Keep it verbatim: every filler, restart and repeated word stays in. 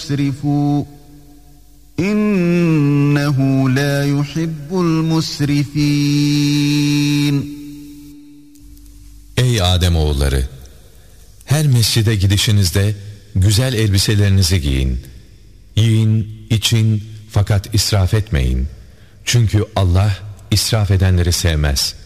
تُسْرِفُوا إِنَّهُ لَا يُحِبُّ الْمُسْرِفِينَ. Ey Ademoğulları! Her mescide gidişinizde güzel elbiselerinizi giyin. Yiyin, için fakat israf etmeyin. Çünkü Allah israf edenleri sevmez.